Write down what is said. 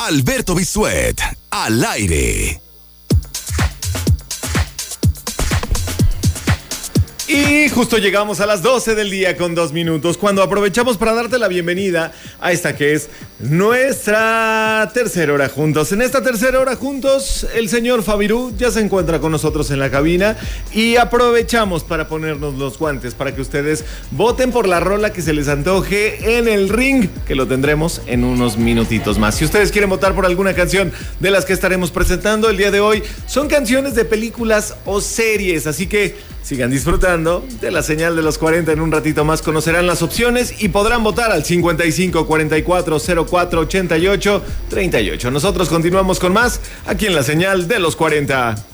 Alberto Bisuet, al aire. Y justo llegamos a las 12 del día con 2 minutos, cuando aprovechamos para darte la bienvenida a esta que es nuestra tercera hora juntos. En esta tercera hora juntos, el señor Fabirú ya se encuentra con nosotros en la cabina y aprovechamos para ponernos los guantes para que ustedes voten por la rola que se les antoje en el ring, que lo tendremos en unos minutitos más. Si ustedes quieren votar por alguna canción de las que estaremos presentando el día de hoy, son canciones de películas o series, así que sigan disfrutando de la señal de los 40. En un ratito más conocerán las opciones y podrán votar al 55 44 04 88 38. Nosotros continuamos con más aquí en la señal de los 40.